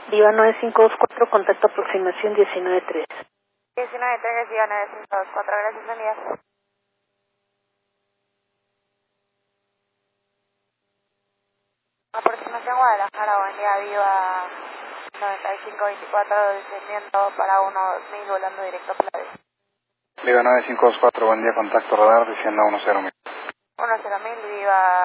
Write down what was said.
Viva 9524, contacto aproximación 193. 193, Viva 9524, gracias, buen día. Aproximación Guadalajara, buen día, Viva 9524, descendiendo para 1000, volando directo a Plaves. Viva 9524, buen día, contacto radar, diciendo 10.000. 10.000, Viva